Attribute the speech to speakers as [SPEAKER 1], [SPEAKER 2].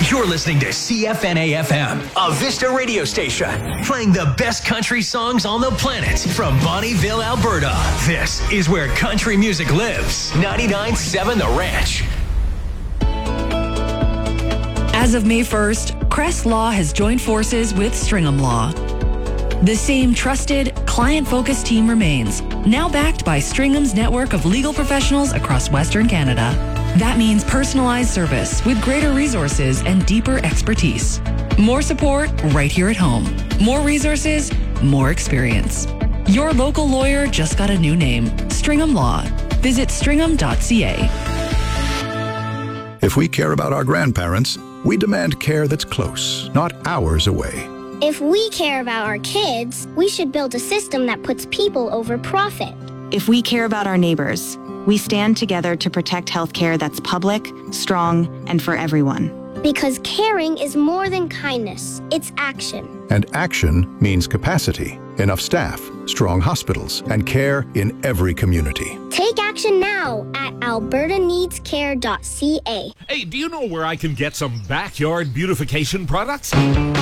[SPEAKER 1] You're listening to CFNA-FM, a Vista radio station, playing the best country songs on the planet from Bonnieville, Alberta. This is where country music lives. 99.7 The Ranch.
[SPEAKER 2] As of May 1st, Crest Law has joined forces with Stringham Law. The same trusted, client-focused team remains, now backed by Stringham's network of legal professionals across Western Canada. That means personalized service with greater resources and deeper expertise. More support right here at home. More resources, more experience. Your local lawyer just got a new name, Stringham Law. Visit stringham.ca.
[SPEAKER 3] If we care about our grandparents, we demand care that's close, not hours away.
[SPEAKER 4] If we care about our kids, we should build a system that puts people over profit.
[SPEAKER 5] If we care about our neighbors, we stand together to protect healthcare that's public, strong, and for everyone.
[SPEAKER 4] Because caring is more than kindness, it's action.
[SPEAKER 3] And action means capacity, enough staff, strong hospitals, and care in every community.
[SPEAKER 4] Take action now at albertaneedscare.ca.
[SPEAKER 6] Hey, do you know where I can get some backyard beautification products?